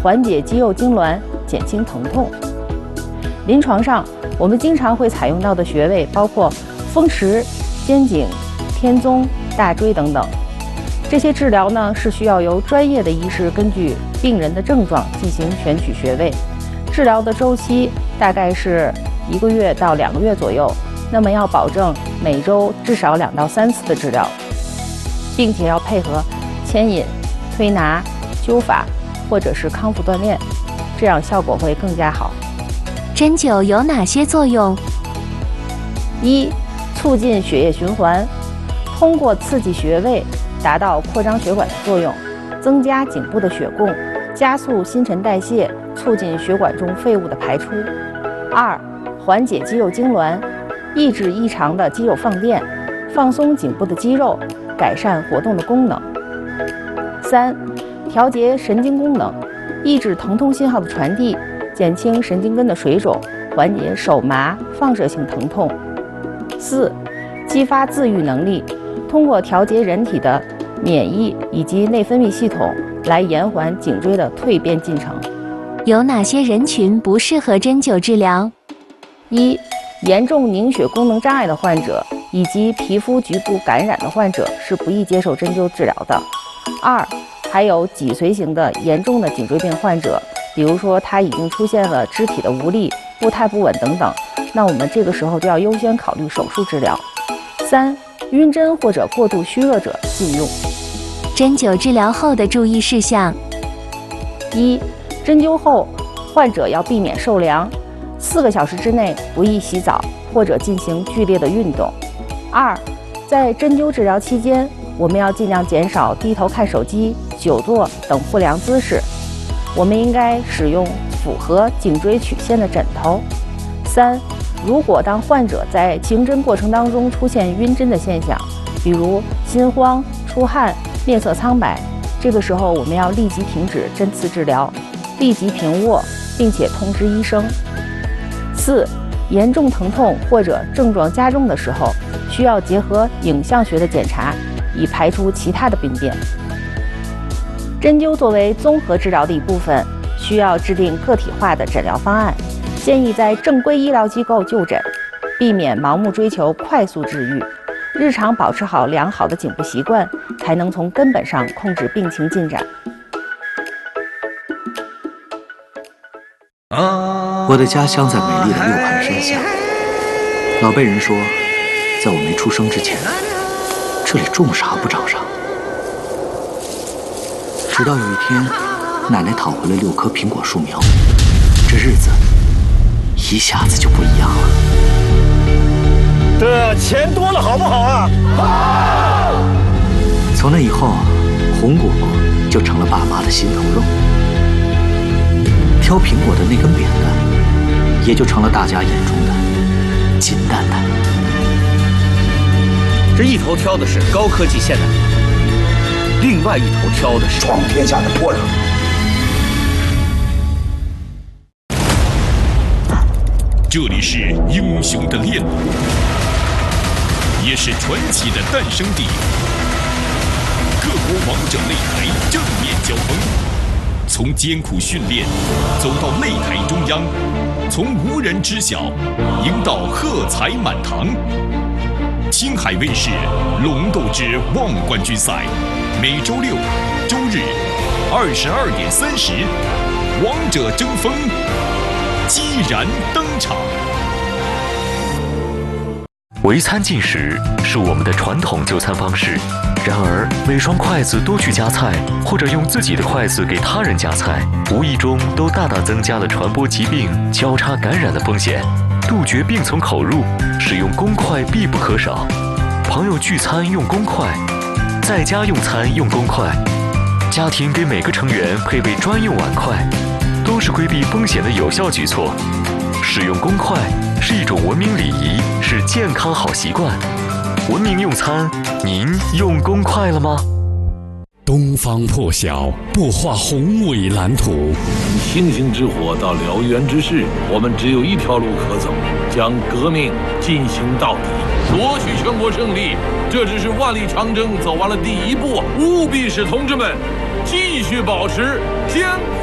缓解肌肉痉挛，减轻疼痛。临床上，我们经常会采用到的穴位包括风池、肩颈、天宗、大椎等等。这些治疗呢是需要由专业的医师根据病人的症状进行选取穴位，治疗的周期大概是1个月到2个月左右。那么要保证每周至少2到3次的治疗，并且要配合牵引、推拿、灸法或者是康复锻炼，这样效果会更加好。 针灸有哪些作用 ？1. 促进血液循环，通过刺激穴位达到扩张血管的作用，增加颈部的血供，加速新陈代谢，促进血管中废物的排出。2. 缓解肌肉痉挛，抑制异常的肌肉放电，放松颈部的肌肉，改善活动的功能。3. 调节神经功能，抑制疼痛信号的传递，减轻神经根的水肿，缓解手麻、放射性疼痛。4. 激发自愈能力，通过调节人体的免疫以及内分泌系统，来延缓颈椎的蜕变进程。 有哪些人群不适合针灸治疗 ？1. 严重凝血功能障碍的患者以及皮肤局部感染的患者是不宜接受针灸治疗的。2. 还有脊髓型的严重的颈椎病患者，比如说他已经出现了肢体的无力、步态不稳等等，那我们这个时候就要优先考虑手术治疗。3. 晕针或者过度虚弱者禁用。 针灸治疗后的注意事项 ：1. 针灸后，患者要避免受凉，4个小时之内不宜洗澡或者进行剧烈的运动。2. 在针灸治疗期间，我们要尽量减少低头看手机、久坐等不良姿势。我们应该使用符合颈椎曲线的枕头。3. 如果当患者在行针过程当中出现晕针的现象，比如心慌、出汗、面色苍白，这个时候我们要立即停止针刺治疗，立即平卧，并且通知医生。4. 严重疼痛或者症状加重的时候，需要结合影像学的检查，以排除其他的病变。针灸作为综合治疗的一部分，需要制定个体化的诊疗方案，建议在正规医疗机构就诊，避免盲目追求快速治愈，日常保持好良好的颈部习惯，才能从根本上控制病情进展。 我的家乡在美丽的六盘山下，老辈人说，在我没出生之前，这里种啥不长啥。直到有一天，奶奶讨回了6棵苹果树苗，这日子一下子就不一样了。 这钱多了好不好啊？好！ 从那以后，红果就成了爸妈的心头肉，挑苹果的那根扁担，也就成了大家眼中的金蛋蛋。 这一头挑的是高科技现代，另外一头挑的是闯天下的波人。 这里是英雄的炼炉，也是传奇的诞生地。各国王者擂台正面交锋，从艰苦训练走到擂台中央，从无人知晓赢到喝彩满堂。青海卫视《龙斗之望冠军赛》，每周6、周日22点30，王者争锋，激然登场。 围餐进食是我们的传统就餐方式，然而每双筷子都去夹菜，或者用自己的筷子给他人夹菜，无意中都大大增加了传播疾病、交叉感染的风险。杜绝病从口入，使用公筷必不可少。朋友聚餐用公筷，在家用餐用公筷，家庭给每个成员配备专用碗筷，都是规避风险的有效举措。使用公筷是一种文明礼仪，是健康好习惯。文明用餐，您用公筷了吗？ 东方破晓，擘画宏伟蓝图。 从星星之火到燎原之势，我们只有一条路可走，将革命进行到底，夺取全国胜利。这只是万里长征走完了第一步，务必使同志们继续保持艰苦